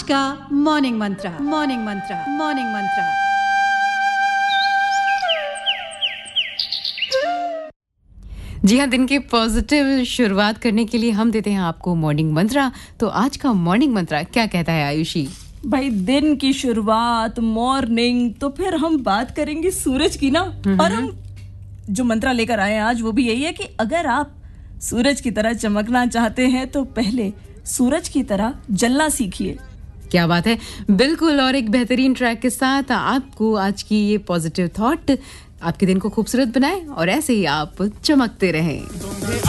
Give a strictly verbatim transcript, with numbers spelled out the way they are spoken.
आज का मॉर्निंग मंत्रा मॉर्निंग मंत्रा मॉर्निंग मंत्रा। जी हाँ, दिन के पॉजिटिव शुरुआत करने के लिए हम देते हैं आपको मॉर्निंग मंत्रा। तो आज का मॉर्निंग मंत्रा क्या कहता है आयुषी? भाई दिन की शुरुआत मॉर्निंग, तो फिर हम बात करेंगे सूरज की ना। और हम जो मंत्रा लेकर आए हैं आज वो भी यही है कि अगर आप सूरज की तरह चमकना चाहते हैं तो पहले सूरज की तरह जलना सीखिए। क्या बात है, बिल्कुल। और एक बेहतरीन ट्रैक के साथ आपको आज की ये पॉजिटिव थॉट आपके दिन को खूबसूरत बनाए और ऐसे ही आप चमकते रहें।